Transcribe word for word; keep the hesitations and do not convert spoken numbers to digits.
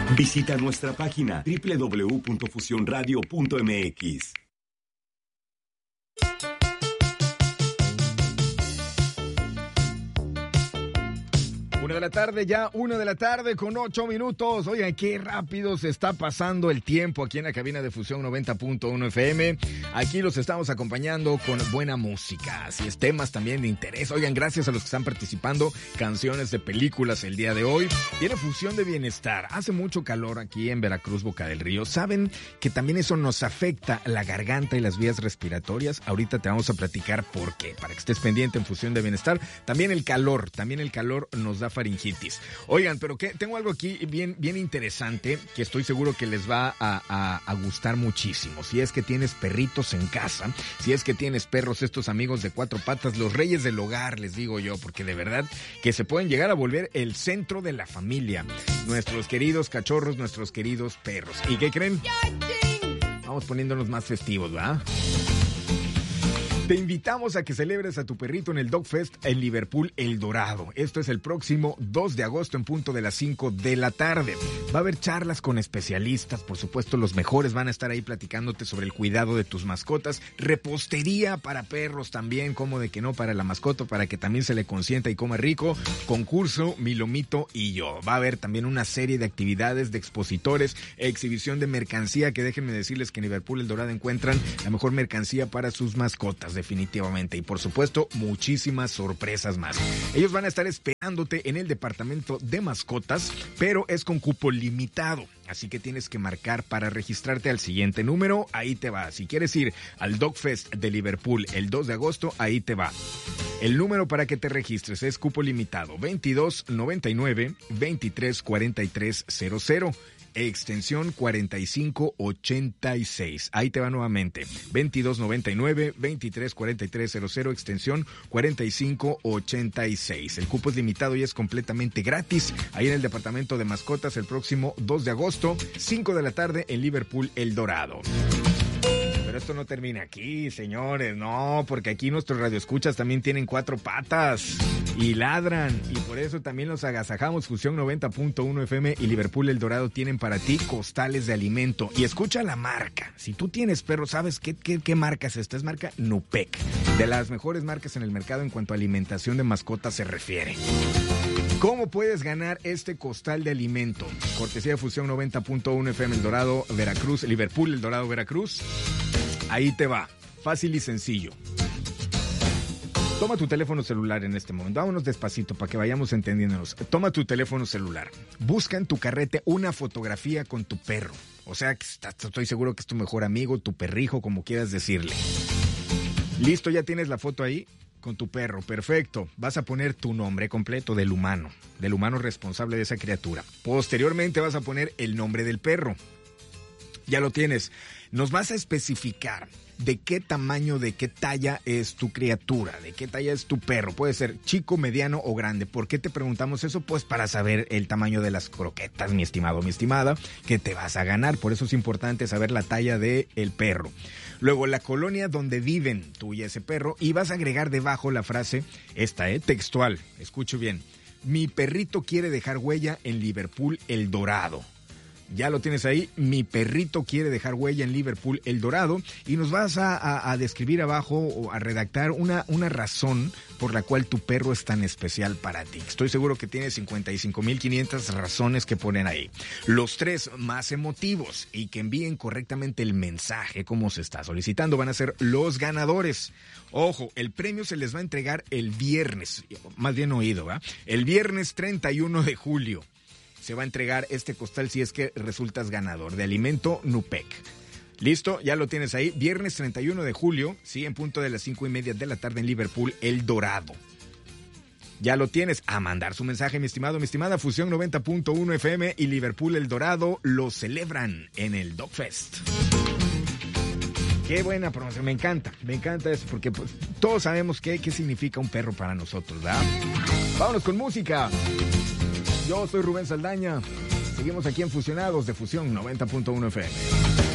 Visita nuestra página doble u doble u doble u punto fusión radio punto m x. Una de la tarde ya, una de la tarde con ocho minutos. Oigan, qué rápido se está pasando el tiempo aquí en la cabina de Fusión noventa punto uno F M. Aquí los estamos acompañando con buena música, así es, temas también de interés. Oigan, gracias a los que están participando, canciones de películas el día de hoy. Tiene Fusión de Bienestar. Hace mucho calor aquí en Veracruz, Boca del Río. ¿Saben que también eso nos afecta la garganta y las vías respiratorias? Ahorita te vamos a platicar por qué, para que estés pendiente en Fusión de Bienestar. También el calor, también el calor nos da faringitis. Oigan, pero que tengo algo aquí bien, bien interesante que estoy seguro que les va a, a, a gustar muchísimo. Si es que tienes perritos en casa, si es que tienes perros, estos amigos de cuatro patas, los reyes del hogar, les digo yo, porque de verdad que se pueden llegar a volver el centro de la familia. Nuestros queridos cachorros, nuestros queridos perros. ¿Y qué creen? Vamos poniéndonos más festivos, ¿verdad? Te invitamos a que celebres a tu perrito en el Dog Fest en Liverpool, El Dorado. Esto es el próximo dos de agosto en punto de las cinco de la tarde. Va a haber charlas con especialistas, por supuesto los mejores van a estar ahí platicándote sobre el cuidado de tus mascotas. Repostería para perros también, como de que no, para la mascota, para que también se le consienta y coma rico. Concurso, Mi Lomito y Yo. Va a haber también una serie de actividades de expositores, exhibición de mercancía, que déjenme decirles que en Liverpool, El Dorado encuentran la mejor mercancía para sus mascotas, definitivamente. Y por supuesto, muchísimas sorpresas más. Ellos van a estar esperándote en el departamento de mascotas, pero es con cupo limitado. Así que tienes que marcar para registrarte al siguiente número. Ahí te va. Si quieres ir al Dog Fest de Liverpool el dos de agosto, ahí te va. El número para que te registres es cupo limitado veintidós noventa y nueve veintitrés cuarenta y tres cero cero. Extensión cuarenta y cinco ochenta y seis. Ahí te va nuevamente. veintidós noventa y nueve veintitrés cuarenta y tres cero cero, extensión cuarenta y cinco ochenta y seis. El cupo es limitado y es completamente gratis. Ahí en el departamento de mascotas el próximo dos de agosto, cinco de la tarde en Liverpool, El Dorado. Pero esto no termina aquí, señores, no, porque aquí nuestros radioescuchas también tienen cuatro patas y ladran, y por eso también los agasajamos. Fusión noventa punto uno F M y Liverpool El Dorado tienen para ti costales de alimento. Y escucha la marca. Si tú tienes perro, ¿sabes qué, qué, qué marca es esta? Es marca Nupec, de las mejores marcas en el mercado en cuanto a alimentación de mascotas se refiere. ¿Cómo puedes ganar este costal de alimento? Cortesía de Fusión noventa punto uno F M El Dorado, Veracruz, Liverpool, El Dorado, Veracruz. Ahí te va, fácil y sencillo. Toma tu teléfono celular en este momento. Vámonos despacito para que vayamos entendiéndonos. Toma tu teléfono celular. Busca en tu carrete una fotografía con tu perro. O sea, que estoy seguro que es tu mejor amigo, tu perrijo, como quieras decirle. ¿Listo? ¿Ya tienes la foto ahí? Con tu perro, perfecto. Vas a poner tu nombre completo del humano, del humano responsable de esa criatura. Posteriormente vas a poner el nombre del perro. Ya lo tienes. Nos vas a especificar de qué tamaño, de qué talla es tu criatura, de qué talla es tu perro. Puede ser chico, mediano o grande. ¿Por qué te preguntamos eso? Pues para saber el tamaño de las croquetas, mi estimado, mi estimada, que te vas a ganar. Por eso es importante saber la talla del perro. Luego, la colonia donde viven tú y ese perro. Y vas a agregar debajo la frase, esta, ¿eh? Textual. Escucho bien. Mi perrito quiere dejar huella en Liverpool, El Dorado. Ya lo tienes ahí, mi perrito quiere dejar huella en Liverpool, El Dorado, y nos vas a, a, a describir abajo o a redactar una, una razón por la cual tu perro es tan especial para ti. Estoy seguro que tienes cincuenta y cinco mil quinientas razones que ponen ahí. Los tres más emotivos y que envíen correctamente el mensaje como se está solicitando van a ser los ganadores. Ojo, el premio se les va a entregar el viernes, más bien oído, ¿va? El viernes treinta y uno de julio. Se va a entregar este costal si es que resultas ganador de alimento Nupec. ¿Listo? Ya lo tienes ahí. Viernes treinta y uno de julio, sí, en punto de las cinco y media de la tarde en Liverpool, El Dorado. Ya lo tienes. A mandar su mensaje, mi estimado, mi estimada. Fusión noventa punto uno F M y Liverpool, El Dorado lo celebran en el Dog Fest. Qué buena promoción, me encanta, me encanta eso, porque pues, todos sabemos qué, qué significa un perro para nosotros, ¿verdad? Vámonos con música. Yo soy Rubén Saldaña. Seguimos aquí en Fusionados de Fusión noventa punto uno F M.